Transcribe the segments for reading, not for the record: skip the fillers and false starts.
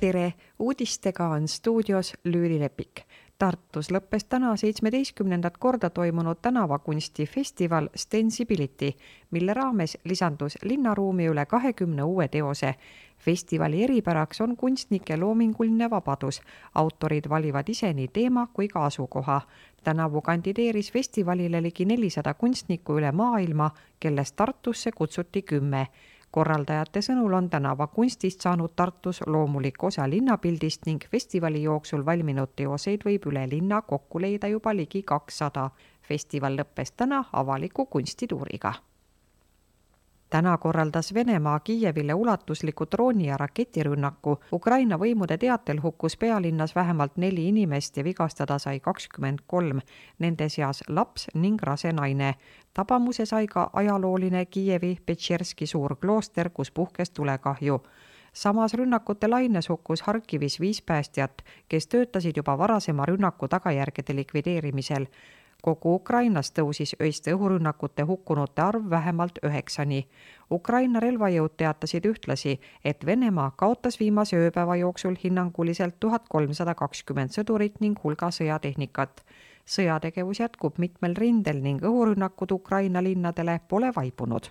Tere! Uudistega on stuudios Lüüli Lepik. Tartus lõppes täna 17. korda toimunud tänavakunstifestival Stensibility, mille raames lisandus linnaruumi üle 20 uue teose. Festivali eripäraks on kunstnike loominguline vabadus. Autorid valivad ise nii teema kui ka asukoha. Tänavu kandideeris festivalile ligi 400 kunstnikku üle maailma, kellest Tartusse kutsuti 10. Korraldajate sõnul on tänavakunstist saanud Tartus loomulik osa linnapildist ning festivali jooksul valminud teoseid võib üle linna kokku leida juba ligi 200. Festival lõppes täna avaliku kunstituuriga. Täna korraldas Venemaa Kiievile ulatusliku drooni- ja raketirünnaku. Ukraina võimude teatel hukkus pealinnas vähemalt 4 inimest ja vigastada sai 23, nende seas laps ning rase naine. Tabamuse sai ka ajalooline Kiievi Petšerski suur klooster, kus puhkes tulekahju. Samas rünnakute laines hukkus Harkivis 5 päästjat, kes töötasid juba varasema rünnaku tagajärgede likvideerimisel. Kogu Ukrainas tõusis öiste õhurünnakute hukkunute arv vähemalt 9-ni. Ukraina relvajõud teatasid ühtlasi, et Venemaa kaotas viimase ööpäeva jooksul hinnanguliselt 1320 sõdurit ning hulga sõjatehnikat. Sõjategevus jätkub mitmel rindel ning õhurünnakud Ukraina linnadele pole vaibunud.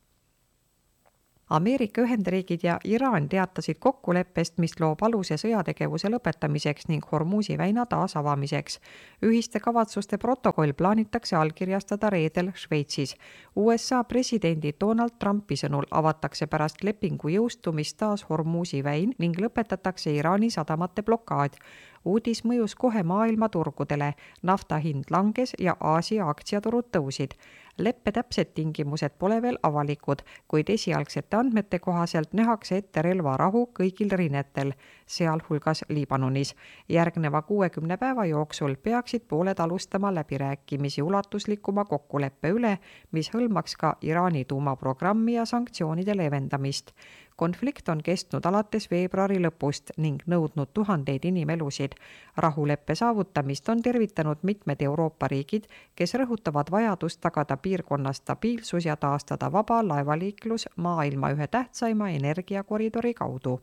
Ameerika Ühendriigid ja Iraan teatasid kokkuleppest, mis loob aluse sõjategevuse lõpetamiseks ning Hormuzi väina taasavamiseks. Ühiste kavatsuste protokoll plaanitakse allkirjastada reedel Šveitsis. USA presidendi Donald Trumpi sõnul avatakse pärast lepingu jõustumist taas Hormuzi väin ning lõpetatakse Iraani sadamate blokaad. Uudis mõjus kohe maailma turgudele, nafta hind langes ja Aasia aktsiaturud tõusid. Leppe täpsed tingimused pole veel avalikud, kuid esialgsete andmete kohaselt nähakse ette relvarahu kõigil rinnetel, sealhulgas Liibanonis. Järgneva 60 päeva jooksul peaksid pooled alustama läbirääkimisi ulatuslikuma kokkuleppe üle, mis hõlmaks ka Iraani tuumaprogrammi ja sanktsioonide leevendamist. Konflikt on kestnud alates veebruari lõpust ning nõudnud tuhandeid inimelusid. Rahuleppe saavutamist on tervitanud mitmed Euroopa riigid, kes rõhutavad vajadust tagada piirkonna stabiilsus ja taastada vaba laevaliiklus maailma ühe tähtsaima energiakoridori kaudu.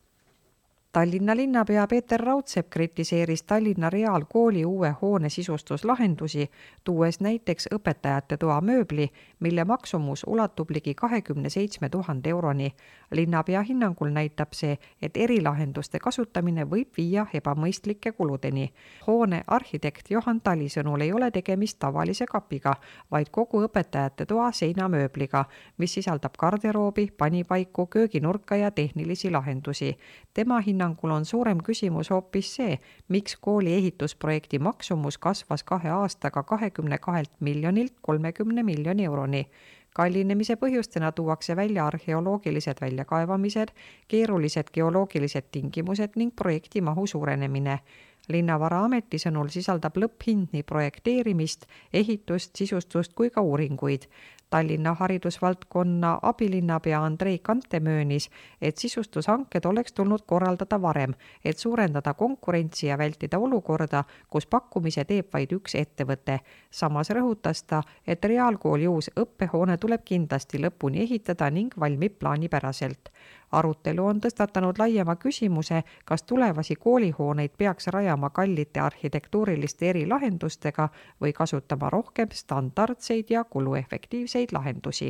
Tallinna linnapea Peeter Raudsepp kritiseeris Tallinna Reaalkooli uue hoone sisustuslahendusi, tuues näiteks õpetajate toa mööbli, mille maksumus ulatub ligi 27 000 euroni. Linnapea hinnangul näitab see, et erilahenduste kasutamine võib viia ebamõistlike kuludeni. Hoone arhitekt Johan Tali sõnul ei ole tegemist tavalise kapiga, vaid kogu õpetajate toa seinamööbliga, mis sisaldab garderoobi, panipaiku, kööginurka ja tehnilisi lahendusi. Tema hinnangul on suurem küsimus hoopis see, miks kooli ehitusprojekti maksumus kasvas 2 aastaga 22 miljonilt 30 miljoni euroni. Kallinemise põhjustena tuuakse välja arheoloogilised väljakaevamised, keerulised geoloogilised tingimused ning projekti mahu suurenemine. Linnavara ameti sõnul sisaldab lõpphind nii projekteerimist, ehitust, sisustust kui ka uuringuid. Tallinna haridusvaldkonna abilinnapea Andrei Kante möönis, et sisustushanked oleks tulnud korraldada varem, et suurendada konkurentsi ja vältida olukorda, kus pakkumise teeb vaid üks ettevõte. Samas rõhutas ta, et Reaalkooli uus õppehoone tuleb kindlasti lõpuni ehitada ning valmib plaanipäraselt. Arutelu on tõstatanud laiema küsimuse, kas tulevasi koolihooneid peaks rajama kallite arhitektuuriliste erilahendustega või kasutama rohkem standardseid ja kuluefektiivseid lahendusi.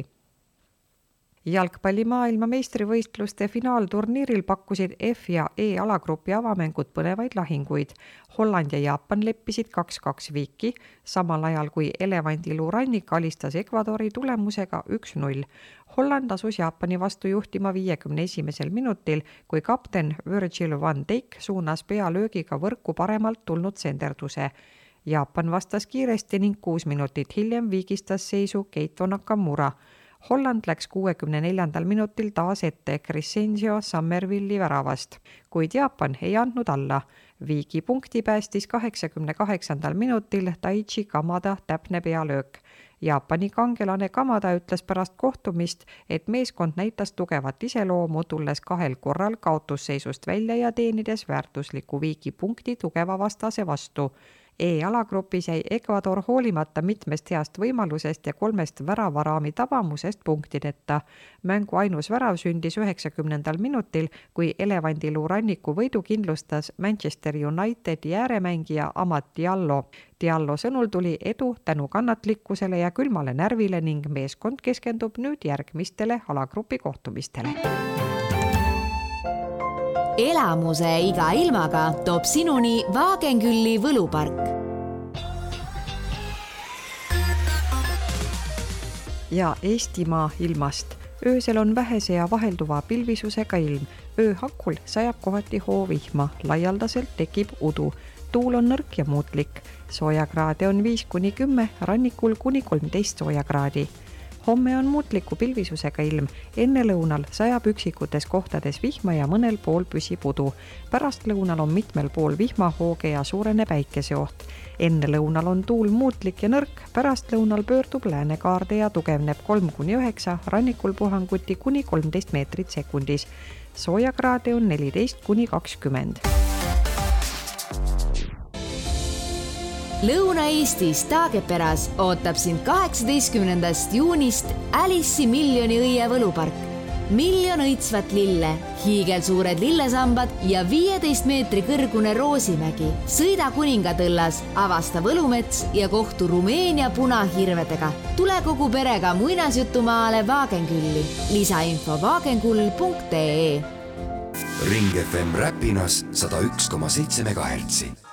Jalgpalli maailma meistrivõistluste finaalturniiril pakkusid F ja E alagrupi avamängud põnevaid lahinguid. Holland ja Jaapan leppisid 2-2 viiki, samal ajal kui Elevandiluu rannik alistas Ecuadori tulemusega 1-0. Holland asus Jaapani vastu juhtima 51. minutil, kui kapten Virgil van Dijk suunas pealöögiga võrku paremalt tulnud senderduse. Jaapan vastas kiiresti ning 6 minutit hiljem viigistas seisu Keito Nakamura. Holland läks 64. minutil taas ette Crescencio Summervilli väravast, kuid Jaapan ei andnud alla. Viigi punkti päästis 88. minutil Taichi Kamada täpne pealöök. Jaapani kangelane Kamada ütles pärast kohtumist, et meeskond näitas tugevat iseloomu, tulles 2 korral kaotusseisust välja ja teenides väärtusliku viigi punkti tugeva vastase vastu. E-alagrupis jäi Ecuador hoolimata mitmest heast võimalusest ja 3 väravaraami tabamusest punktideta. Mängu ainus värav sündis 90. minutil, kui Elevandiluu ranniku võidu kindlustas Manchester Unitedi ääremängija Amad Diallo. Diallo sõnul tuli edu tänu kannatlikkusele ja külmale närvile ning meeskond keskendub nüüd järgmistele alagrupi kohtumistele. Elamuse iga ilmaga toob sinuni Wagenkülli võlupark. Ja Eestimaa ilmast. Öösel on vähese ja vahelduva pilvisusega ilm. Ööhakul sajab kohati hoovihma, laialdaselt tekib udu. Tuul on nõrk ja muutlik. Soojakraade on 5-10, rannikul kuni 13 soojakraadi. Homme on muutliku pilvisusega ilm. Enne lõunal sajab üksikutes kohtades vihma ja mõnel pool püsib udu. Pärast lõunal on mitmel pool vihmahooge ja suurene päikeseoht. Enne lõunal on tuul muutlik ja nõrk. Pärast lõunal pöördub läänekaarde ja tugevneb 3-9, rannikul puhanguti kuni 13 meetrit sekundis. Soojakraade on 14-20. Lõuna-Eestis Taageperas ootab sind 18. juunist Alice'i miljoni õie võlupark. 1 miljon õitsvat lille, hiigelsuured lillesambad ja 15 meetri kõrgune Roosimägi. Sõida Kuningatõllas, avasta võlumets ja kohtu Rumeenia punahirvedega. Tule kogu perega muinasjutumaale Wagenkülli. Lisainfo wagenkull.ee. Ring FM Räpinas 101,7 MHz.